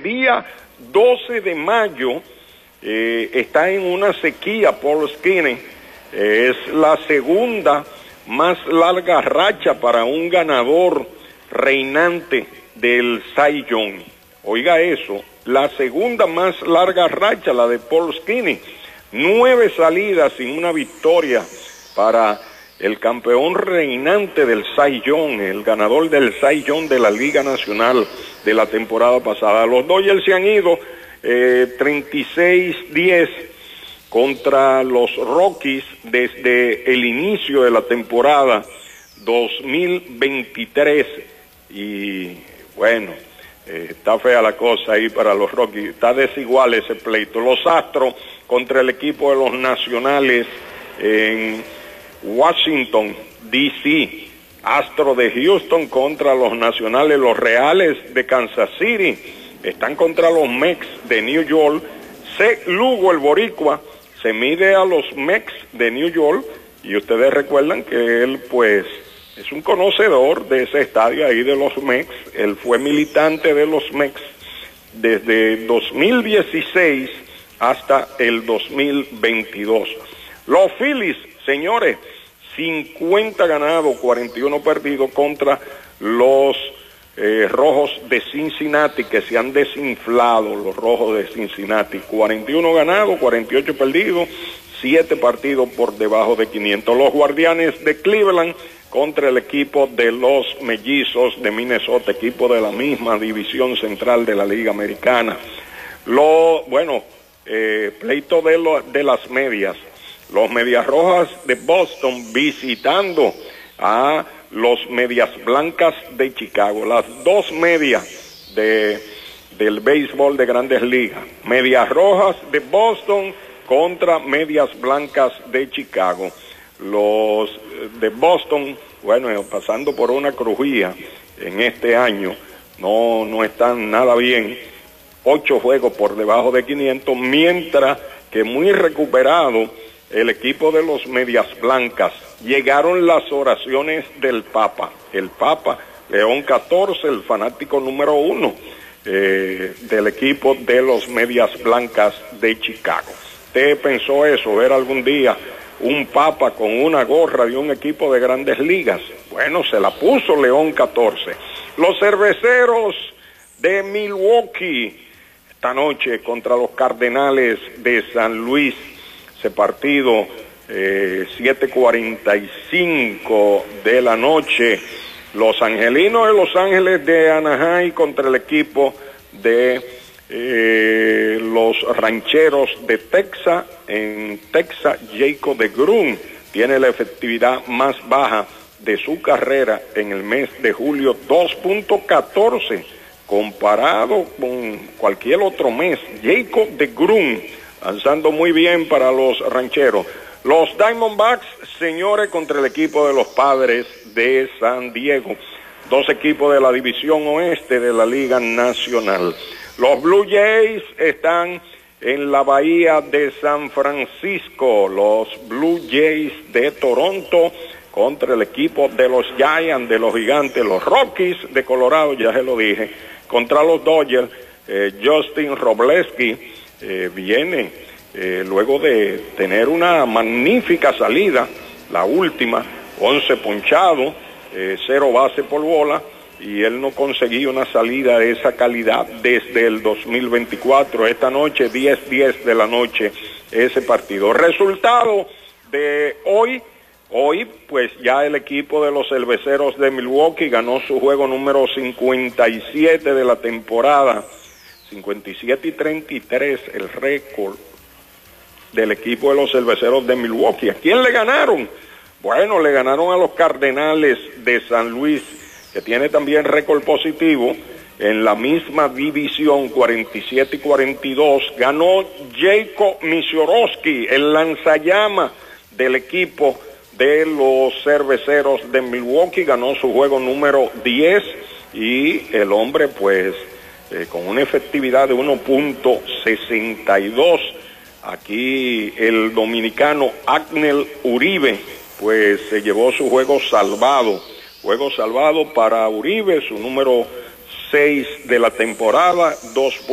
día 12 de mayo está en una sequía Paul Skenes. Es la segunda más larga racha para un ganador reinante del Cy Young. Oiga eso, la segunda más larga racha, la de Paul Skenes. 9 salidas sin una victoria para el campeón reinante del Cy Young, el ganador del Cy Young de la Liga Nacional de la temporada pasada. Los Dodgers se han ido 36-10 contra los Rockies desde el inicio de la temporada 2023 y bueno, está fea la cosa ahí para los Rockies, está desigual ese pleito. Los Astros contra el equipo de los Nacionales en Washington, D.C., Astros de Houston contra los Nacionales, los Reales de Kansas City están contra los Mets de New York. Seth Lugo, el boricua, se mide a los Mets de New York y ustedes recuerdan que él pues es un conocedor de ese estadio ahí de los Mets. Él fue militante de los Mets desde 2016 hasta el 2022. Los Phillies, señores, 50 ganados, 41 perdidos contra los Rojos de Cincinnati, que se han desinflado los Rojos de Cincinnati. 41 ganados, 48 perdidos, 7 partidos por debajo de 500. Los Guardianes de Cleveland contra el equipo de los Mellizos de Minnesota, equipo de la misma división central de la Liga Americana. Pleito de las medias. Los Medias Rojas de Boston visitando a los Medias Blancas de Chicago. Las dos medias del béisbol de Grandes Ligas. Medias Rojas de Boston contra Medias Blancas de Chicago. Los de Boston, pasando por una crujía en este año, no están nada bien. 8 juegos por debajo de 500, mientras que muy recuperado el equipo de los Medias Blancas. Llegaron las oraciones del Papa. El Papa, León XIV, el fanático número 1 del equipo de los Medias Blancas de Chicago. ¿Usted pensó eso, ver algún día un Papa con una gorra de un equipo de Grandes Ligas? Bueno, se la puso León XIV. Los Cerveceros de Milwaukee esta noche contra los Cardenales de San Luis. Ese partido 7:45 de la noche. Los Angelinos de Los Ángeles de Anaheim contra el equipo de los Rancheros de Texas. En Texas, Jacob deGrom tiene la efectividad más baja de su carrera en el mes de julio, 2.14, comparado con cualquier otro mes. Jacob deGrom lanzando muy bien para los Rancheros. Los Diamondbacks, señores, contra el equipo de los Padres de San Diego. 2 equipos de la división oeste de la Liga Nacional. Los Blue Jays están en la Bahía de San Francisco. Los Blue Jays de Toronto contra el equipo de los Giants, de los Gigantes. Los Rockies de Colorado, ya se lo dije, contra los Dodgers. Justin Robleski viene luego de tener una magnífica salida, la última, 11 ponchados, 0 base por bola, y él no conseguía una salida de esa calidad desde el 2024. Esta noche, 10:10 de la noche, ese partido. Resultado de hoy, pues ya el equipo de los Cerveceros de Milwaukee ganó su juego número 57 de la temporada. 57-33, el récord del equipo de los Cerveceros de Milwaukee. ¿A quién le ganaron? Bueno, le ganaron a los Cardenales de San Luis, que tiene también récord positivo en la misma división, 47-42. Ganó Jacob Misiorowski, el lanzallama del equipo de los Cerveceros de Milwaukee. Ganó su juego número 10 y el hombre pues con una efectividad de 1.62. Aquí el dominicano Agnel Uribe pues se llevó su juego salvado para Uribe, su número 6 de la temporada, 2